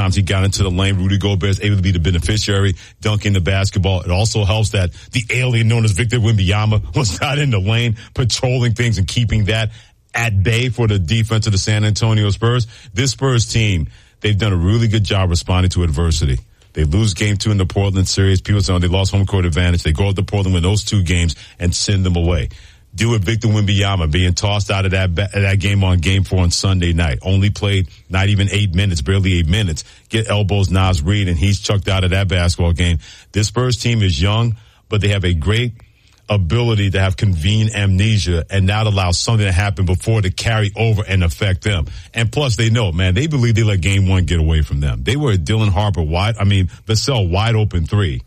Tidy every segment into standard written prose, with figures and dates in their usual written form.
times he got into the lane, Rudy Gobert is able to be the beneficiary, dunking the basketball. It also helps that the alien known as Victor Wembanyama was not in the lane, patrolling things and keeping that at bay for the defense of the San Antonio Spurs. This Spurs team, they've done a really good job responding to adversity. They lose game 2 in the Portland series. People say they lost home court advantage. They go up to Portland, win those 2 games, and send them away. Do with Victor Wembanyama being tossed out of that game on game 4 on Sunday night. Only played not even 8 minutes, barely 8 minutes. Get elbows Naz Reid, and he's chucked out of that basketball game. This Spurs team is young, but they have a great ability to have convenient amnesia and not allow something to happen before to carry over and affect them. And plus, they know, man, they believe they let game 1 get away from them. They were a Dylan Harper Vassell wide open 3.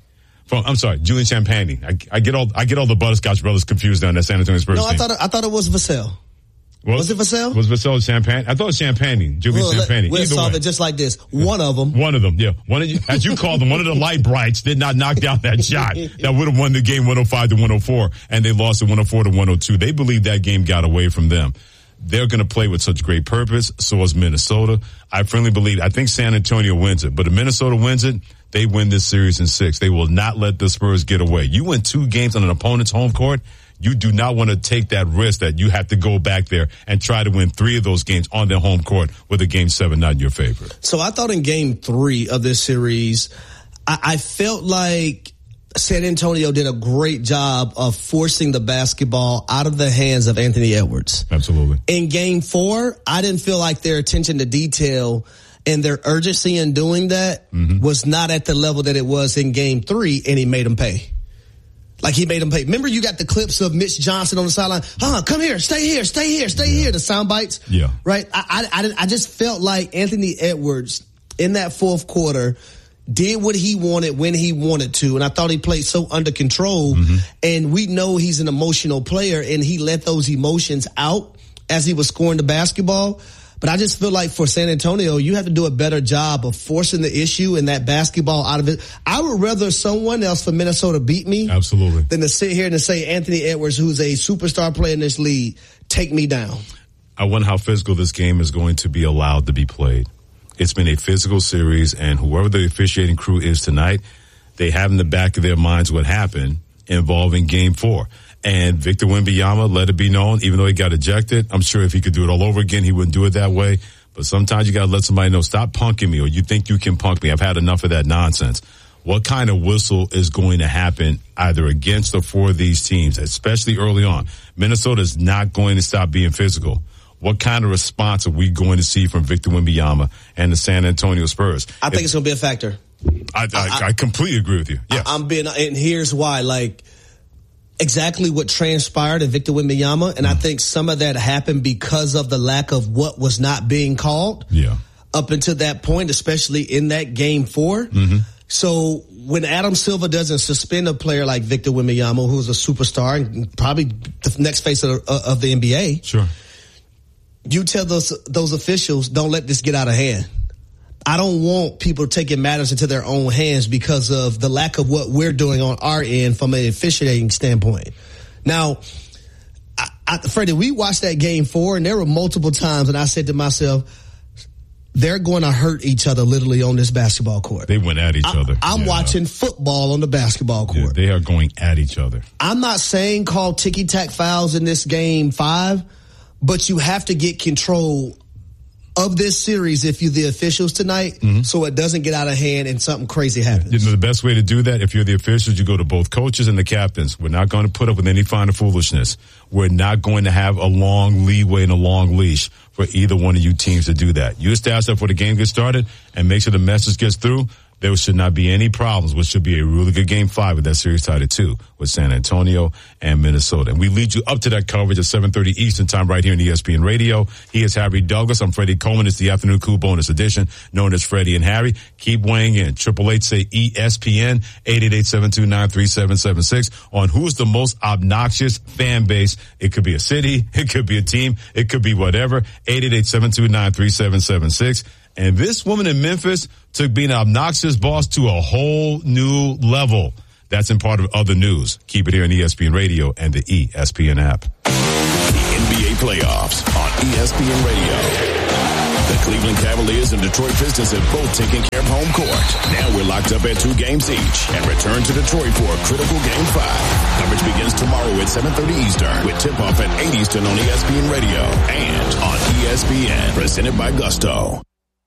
Julian Champagnie. I get all the Butterscotch brothers confused on that San Antonio Spurs team. I thought it was Vassell. Was it Vassell? Was Vassell Champagne? I thought it was Champagnie. Julian Champagnie. We'll solve it just like this. One of them, yeah. As you called them, one of the light brights did not knock down that shot that would have won the game 105-104, and they lost it 104-102. They believe that game got away from them. They're going to play with such great purpose. So is Minnesota. I think San Antonio wins it, but if Minnesota wins it, they win this series in 6. They will not let the Spurs get away. You win 2 games on an opponent's home court. You do not want to take that risk that you have to go back there and try to win 3 of those games on their home court with a game 7 not in your favor. So I thought in game 3 of this series, I felt like San Antonio did a great job of forcing the basketball out of the hands of Anthony Edwards. Absolutely. In game 4, I didn't feel like their attention to detail and their urgency in doing that was not at the level that it was in game 3, and he made them pay. Like he made them pay. Remember, you got the clips of Mitch Johnson on the sideline. Come here, stay here. The sound bites. Yeah. Right. I just felt like Anthony Edwards in that 4th quarter did what he wanted when he wanted to, and I thought he played so under control. And we know he's an emotional player, and he let those emotions out as he was scoring the basketball. But I just feel like for San Antonio, you have to do a better job of forcing the issue and that basketball out of it. I would rather someone else for Minnesota beat me absolutely than to sit here and to say Anthony Edwards, who's a superstar player in this league, take me down. I wonder how physical this game is going to be allowed to be played. It's been a physical series, and whoever the officiating crew is tonight, they have in the back of their minds what happened involving game 4. And Victor Wembanyama, let it be known, even though he got ejected, I'm sure if he could do it all over again, he wouldn't do it that way. But sometimes you got to let somebody know, stop punking me, or you think you can punk me. I've had enough of that nonsense. What kind of whistle is going to happen either against or for these teams, especially early on? Minnesota is not going to stop being physical. What kind of response are we going to see from Victor Wembanyama and the San Antonio Spurs? I think it's going to be a factor. I completely agree with you. Yeah. And here's why, exactly what transpired in Victor Wembanyama, and I think some of that happened because of the lack of what was not being called up until that point, especially in that game 4. So when Adam Silver doesn't suspend a player like Victor Wembanyama, who's a superstar and probably the next face of the NBA, sure, you tell those officials, don't let this get out of hand. I don't want people taking matters into their own hands because of the lack of what we're doing on our end from an officiating standpoint. Now, Freddie, we watched that game 4, and there were multiple times, and I said to myself, they're going to hurt each other literally on this basketball court. They went at each other. I'm watching football on the basketball court. Yeah, they are going at each other. I'm not saying call ticky-tack fouls in this game 5, but you have to get control of this series if you're the officials tonight, so it doesn't get out of hand and something crazy happens. You know, the best way to do that, if you're the officials, you go to both coaches and the captains. We're not going to put up with any kind of foolishness. We're not going to have a long leeway and a long leash for either one of you teams to do that. You establish that before the game gets started and make sure the message gets through. There should not be any problems, which should be a really good game 5 with that series tied at 2 with San Antonio and Minnesota. And we lead you up to that coverage at 7:30 Eastern time right here on ESPN Radio. He is Harry Douglas. I'm Freddie Coleman. It's the Afternoon Cool bonus edition known as Freddie and Harry. Keep weighing in. 888 say ESPN 888-729-3776 on who's the most obnoxious fan base. It could be a city. It could be a team. It could be whatever. 888-729-3776. And this woman in Memphis took being an obnoxious boss to a whole new level. That's in part of other news. Keep it here on ESPN Radio and the ESPN app. The NBA playoffs on ESPN Radio. The Cleveland Cavaliers and Detroit Pistons have both taken care of home court. Now we're locked up at 2 games each and return to Detroit for a critical Game 5. Coverage begins tomorrow at 7:30 Eastern with tip-off at 8 Eastern on ESPN Radio and on ESPN. Presented by Gusto.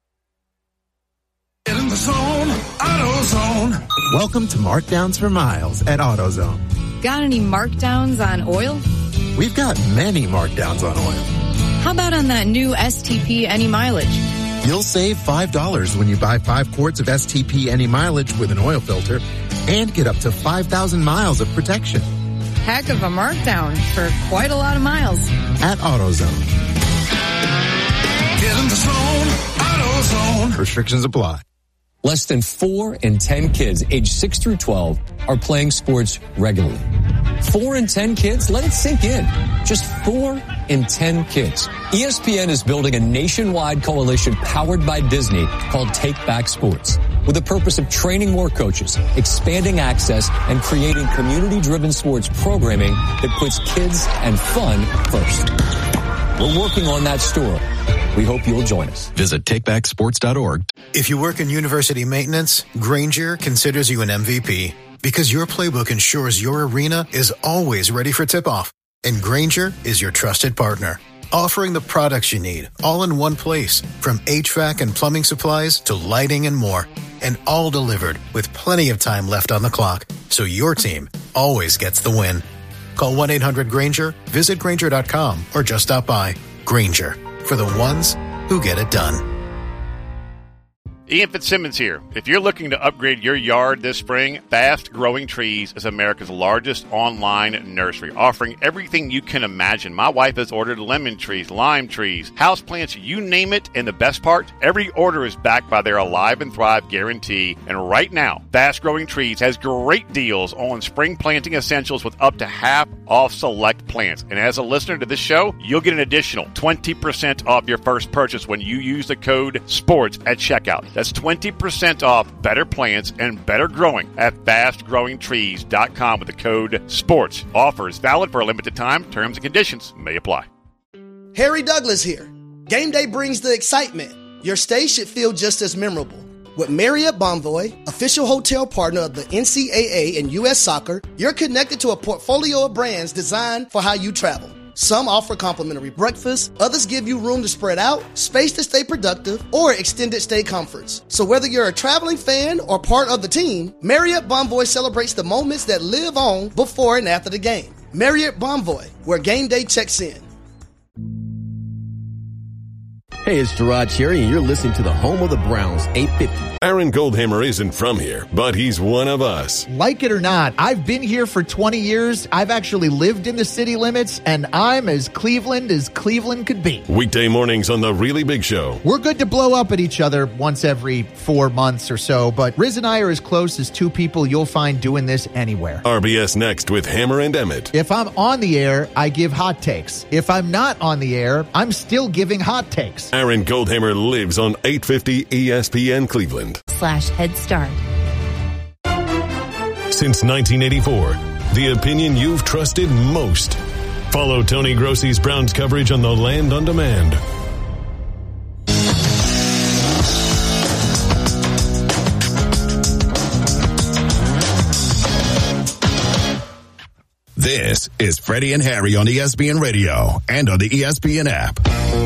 Get in the zone, AutoZone. Welcome to Markdowns for Miles at AutoZone. Got any markdowns on oil? We've got many markdowns on oil. How about on that new STP Any Mileage? You'll save $5 when you buy 5 quarts of STP Any Mileage with an oil filter and get up to 5,000 miles of protection. Heck of a markdown for quite a lot of miles. At AutoZone. Get in the zone, AutoZone. Restrictions apply. Less than 4 in 10 kids aged 6 through 12 are playing sports regularly. 4 in 10 kids? Let it sink in. Just 4 in 10 kids. ESPN is building a nationwide coalition powered by Disney called Take Back Sports, with the purpose of training more coaches, expanding access, and creating community-driven sports programming that puts kids and fun first. We're working on that story. We hope you'll join us. Visit takebacksports.org. If you work in university maintenance, Grainger considers you an MVP because your playbook ensures your arena is always ready for tip-off. And Grainger is your trusted partner, offering the products you need all in one place, from HVAC and plumbing supplies to lighting and more, and all delivered with plenty of time left on the clock, so your team always gets the win. Call 1-800-GRAINGER, visit Grainger.com, or just stop by. Grainger, for the ones who get it done. Ian Fitzsimmons here. If you're looking to upgrade your yard this spring, Fast Growing Trees is America's largest online nursery, offering everything you can imagine. My wife has ordered lemon trees, lime trees, houseplants, you name it. And the best part, every order is backed by their Alive and Thrive guarantee. And right now, Fast Growing Trees has great deals on spring planting essentials with up to half off select plants. And as a listener to this show, you'll get an additional 20% off your first purchase when you use the code SPORTS at checkout. That's 20% off better plants and better growing at fastgrowingtrees.com with the code SPORTS. Offer is valid for a limited time. Terms and conditions may apply. Harry Douglas here. Game day brings the excitement. Your stay should feel just as memorable. With Marriott Bonvoy, official hotel partner of the NCAA and U.S. Soccer, you're connected to a portfolio of brands designed for how you travel. Some offer complimentary breakfast, others give you room to spread out, space to stay productive, or extended stay comforts. So whether you're a traveling fan or part of the team, Marriott Bonvoy celebrates the moments that live on before and after the game. Marriott Bonvoy, where game day checks in. Hey, it's Gerard Cherry, and you're listening to the home of the Browns, 850. Aaron Goldhammer isn't from here, but he's one of us. Like it or not, I've been here for 20 years. I've actually lived in the city limits, and I'm as Cleveland could be. Weekday mornings on The Really Big Show. We're good to blow up at each other once every 4 months or so, but Riz and I are as close as two people you'll find doing this anywhere. RBS Next with Hammer and Emmett. If I'm on the air, I give hot takes. If I'm not on the air, I'm still giving hot takes. Aaron Goldhammer lives on 850 ESPN Cleveland. /Head Start. Since 1984, the opinion you've trusted most. Follow Tony Grossi's Browns coverage on the Land on Demand. This is Freddie and Harry on ESPN Radio and on the ESPN app.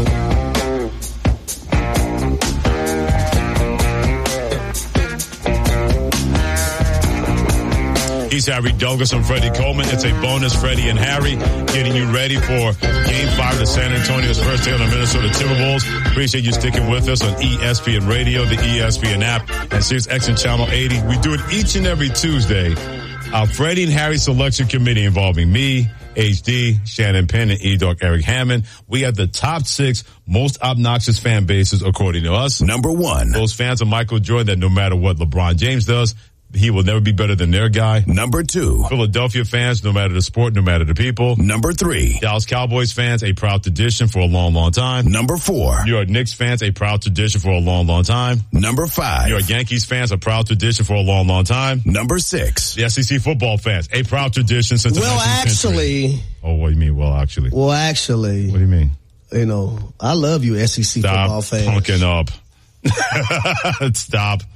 He's Harry Douglas and Freddie Coleman. It's a bonus Freddie and Harry getting you ready for Game 5 of the San Antonio's first day on the Minnesota Timberwolves. Appreciate you sticking with us on ESPN Radio, the ESPN app, and SiriusXM Channel 80. We do it each and every Tuesday. Our Freddie and Harry selection committee involving me, HD, Shannon Penn, and E-Dog Eric Hammond. We have the top 6 most obnoxious fan bases according to us. Number 1. Those fans of Michael Jordan that no matter what LeBron James does, he will never be better than their guy. Number 2. Philadelphia fans, no matter the sport, no matter the people. Number 3. Dallas Cowboys fans, a proud tradition for a long, long time. Number 4. New York Knicks fans, a proud tradition for a long, long time. Number 5. New York Yankees fans, a proud tradition for a long, long time. Number 6. The SEC football fans, a proud tradition since the 19th century. Well, actually. Oh, what do you mean, well, actually? Well, actually. What do you mean? You know, I love you, SEC football fans. Stop punking up. Stop.